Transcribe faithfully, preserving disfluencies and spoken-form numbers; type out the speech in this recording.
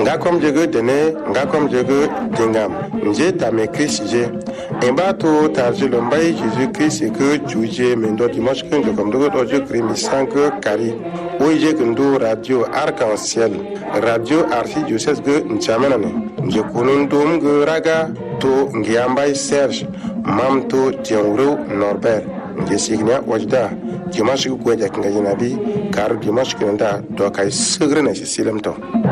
nga kom jege dene nga kom jege dingam nje tame Christ je emba to tarjelo mbai Jésus Christ que juje mendo dimanche que comme do do je krimi sangue kari oje kendo radio arc-en-ciel radio arsi diocèse ge nchamana ne nje kunun dum ge raga to ngiambai Serge mam to Tienro Norbert nje signa wajda dimanche ko ja kinga jinabi kar dimanche kenda do kay segre na silam to